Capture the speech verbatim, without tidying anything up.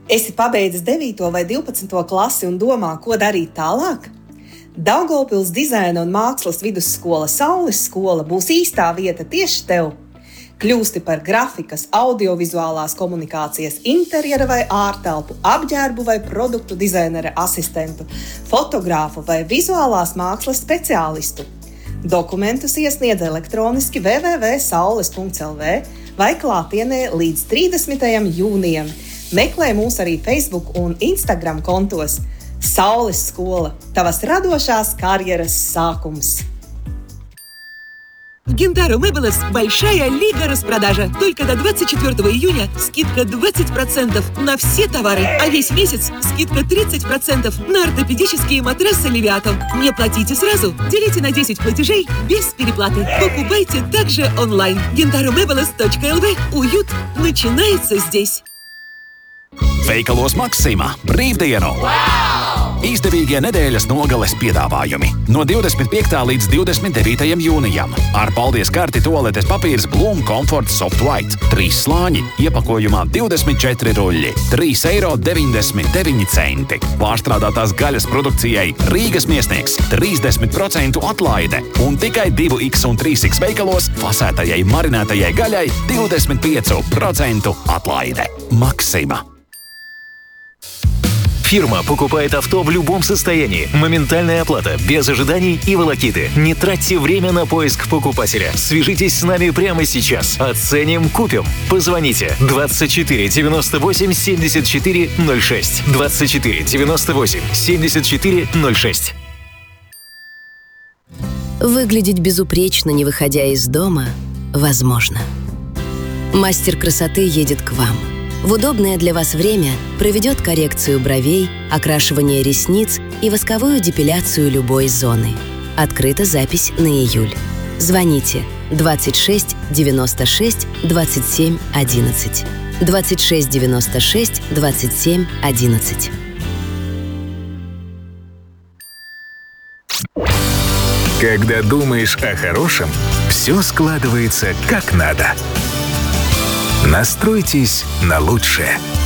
Esi pabeidzis devīto vai divpadsmito klasi un domā, ko darīt tālāk? Daugavpils dizaina un mākslas vidusskola Saules skola būs īstā vieta tieši tev. Kļūsti par grafikas, audiovizuālās komunikācijas, interjera vai ārtelpu, apģērbu vai produktu dizainera asistentu, fotogrāfu vai vizuālās mākslas speciālistu. Dokumentus iesniedz elektroniski w w w punkt saules punkt l v vai klātienē līdz trīsdesmitajam jūnijam. Meklē mūs arī Facebook un Instagram kontos. Saules skola – tavas radošās karjeras sākums. Гентаро Мебелес большая лига распродажа. Только до двадцать четвёртого июня скидка двадцать процентов на все товары, а весь месяц скидка тридцать процентов на ортопедические матрасы Левиатан. Не платите сразу, делите на десять платежей без переплаты. Покупайте также онлайн. гентаро мебелес точка л в. Уют начинается здесь. Veikalos Maksima brīvdienu! Wow! Izdevīgie nedēļas nogales piedāvājumi no divdesmit piektā līdz divdesmit devītajam jūnijam. Ar paldies karti toaletes papīrs Bloom Comfort Soft White. Trīs slāņi, iepakojumā divdesmit četri ruļļi, trīs eiro deviņdesmit deviņi centi. Pārstrādātās gaļas produkcijai Rīgas Miesnieks trīsdesmit procentu atlaide un tikai divi iks un trīs iks veikalos fasētajai marinētajai gaļai divdesmit pieci procenti atlaide. Maksima. Фирма покупает авто в любом состоянии. Моментальная оплата, без ожиданий и волокиты. Не тратьте время на поиск покупателя. Свяжитесь с нами прямо сейчас. Оценим, купим. Позвоните двадцать четыре девяносто восемь семьдесят четыре ноль шесть. двадцать четыре девяносто восемь семьдесят четыре ноль шесть. Выглядеть безупречно, не выходя из дома, возможно. Мастер красоты едет к вам. В удобное для вас время проведет коррекцию бровей, окрашивание ресниц и восковую депиляцию любой зоны. Открыта запись на июль. Звоните двадцать шесть девяносто шесть двадцать семь одиннадцать. двадцать шесть девяносто шесть двадцать семь одиннадцать. Когда думаешь о хорошем, все складывается как надо. Настройтесь на лучшее.